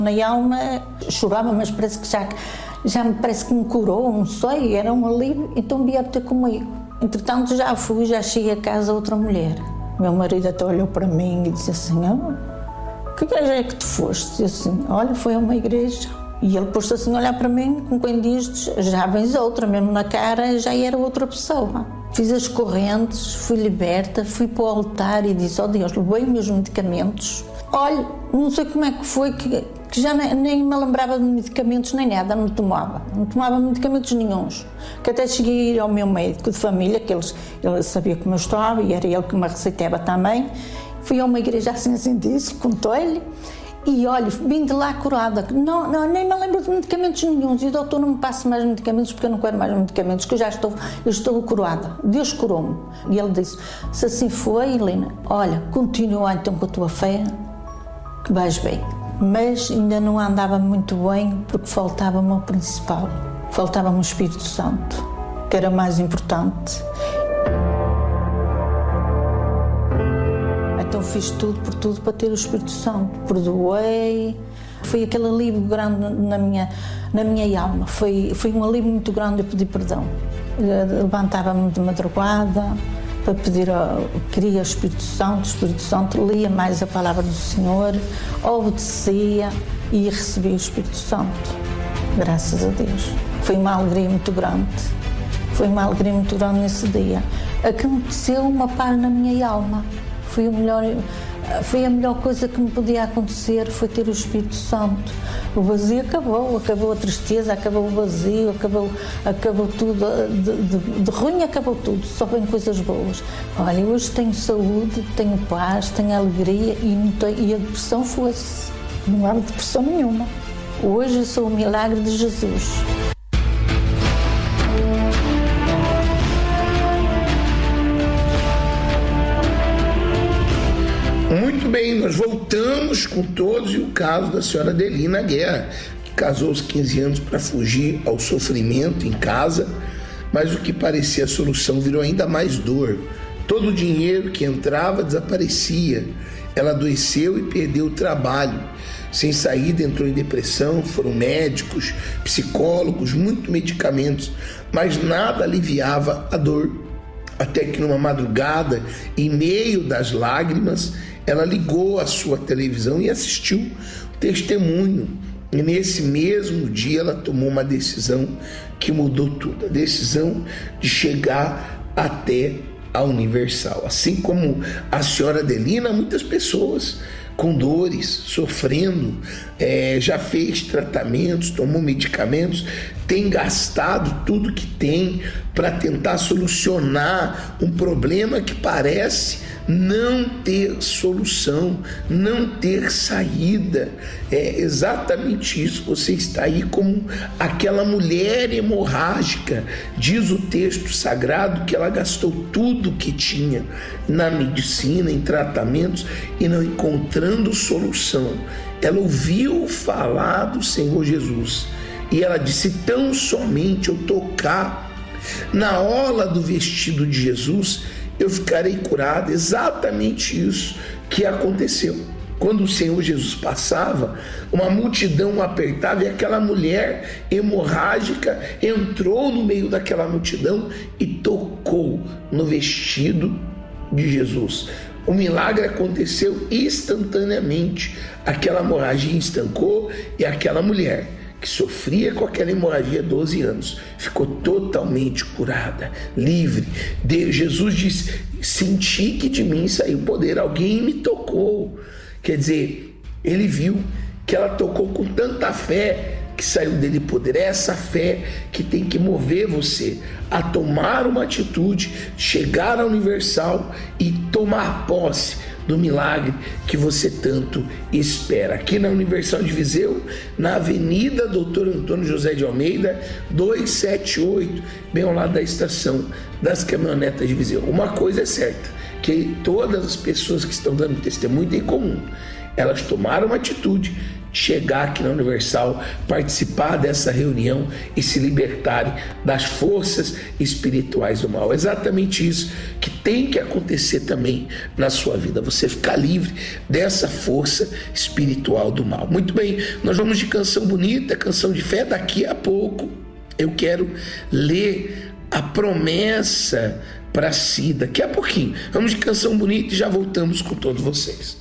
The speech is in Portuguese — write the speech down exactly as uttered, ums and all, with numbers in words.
Na alma chorava, mas parece que já, já me parece que me curou, não sei, era um alívio, então vieram ter comigo. Entretanto já fui, já cheguei a casa outra mulher. Meu marido até olhou para mim e disse assim, oh, que igreja é que tu foste? E assim, olha, foi a uma igreja. E ele pôs-se assim a olhar para mim, com quem diz, já vens outra, mesmo na cara já era outra pessoa. Fiz as correntes, fui liberta, fui para o altar e disse, ó oh Deus, levei meus medicamentos. Olha, não sei como é que foi, que, que já nem, nem me lembrava de medicamentos nem nada, não tomava. Não tomava medicamentos nenhuns. Que até cheguei a ir ao meu médico de família, que eles, ele sabia como eu estava e era ele que me receitava também. Fui a uma igreja assim, assim disse, contou-lhe. E olha, vim de lá curada, não, não, nem me lembro de medicamentos nenhuns, e o doutor não me passa mais medicamentos porque eu não quero mais medicamentos, que eu já estou, eu estou curada, Deus curou-me. E ele disse, se assim foi, Helena, olha, continua então com a tua fé, que vais bem. Mas ainda não andava muito bem porque faltava-me o principal, faltava-me o Espírito Santo, que era mais importante. Então fiz tudo por tudo para ter o Espírito Santo. Perdoei. Foi aquele alívio grande na minha, na minha alma. Foi, foi um alívio muito grande eu pedir perdão. Levantava-me de madrugada para pedir, queria o Espírito Santo. O Espírito Santo lia mais a palavra do Senhor, obedecia e recebia o Espírito Santo. Graças a Deus. Foi uma alegria muito grande. Foi uma alegria muito grande nesse dia. Aconteceu uma paz na minha alma. Foi, o melhor, foi a melhor coisa que me podia acontecer, foi ter o Espírito Santo. O vazio acabou, acabou a tristeza, acabou o vazio, acabou, acabou tudo, de, de, de ruim acabou tudo, só vem coisas boas. Olha, hoje tenho saúde, tenho paz, tenho alegria e, não tenho, e a depressão foi-se. Não há depressão nenhuma. Hoje eu sou o milagre de Jesus. Muito bem, nós voltamos com todos e o caso da senhora Adelina Guerra, que casou aos quinze anos para fugir ao sofrimento em casa, mas o que parecia a solução virou ainda mais dor. Todo o dinheiro que entrava desaparecia. Ela adoeceu e perdeu o trabalho. Sem saída, entrou em depressão, foram médicos, psicólogos, muitos medicamentos, mas nada aliviava a dor. Até que numa madrugada, em meio das lágrimas, ela ligou a sua televisão e assistiu o testemunho. E nesse mesmo dia ela tomou uma decisão que mudou tudo. A decisão de chegar até a Universal. Assim como a senhora Adelina, muitas pessoas com dores, sofrendo, é, já fez tratamentos, tomou medicamentos, tem gastado tudo que tem para tentar solucionar um problema que parece não ter solução, não ter saída. É exatamente isso, você está aí como aquela mulher hemorrágica. Diz o texto sagrado que ela gastou tudo que tinha na medicina, em tratamentos, e não encontrando solução. Ela ouviu falar do Senhor Jesus e ela disse, tão somente eu tocar na orla do vestido de Jesus, eu ficarei curada. Exatamente isso que aconteceu. Quando o Senhor Jesus passava, uma multidão o apertava e aquela mulher hemorrágica entrou no meio daquela multidão e tocou no vestido de Jesus. O milagre aconteceu instantaneamente. Aquela hemorragia estancou e aquela mulher que sofria com aquela hemorragia há doze anos, ficou totalmente curada, livre. Deus, Jesus disse, senti que de mim saiu poder, alguém me tocou. Quer dizer, ele viu que ela tocou com tanta fé que saiu dele poder. É essa fé que tem que mover você a tomar uma atitude, chegar à Universal e tomar posse do milagre que você tanto espera. Aqui na Universal de Viseu, na Avenida doutor Antônio José de Almeida, duzentos e setenta e oito, bem ao lado da estação das caminhonetas de Viseu. Uma coisa é certa, que todas as pessoas que estão dando testemunho têm em comum. elas tomaram uma atitude de chegar aqui na Universal, participar dessa reunião e se libertarem das forças espirituais do mal. É exatamente isso que tem que acontecer também na sua vida, você ficar livre dessa força espiritual do mal. Muito bem, nós vamos de canção bonita, canção de fé. Daqui a pouco eu quero ler a promessa para si. Daqui a pouquinho, vamos de canção bonita e já voltamos com todos vocês.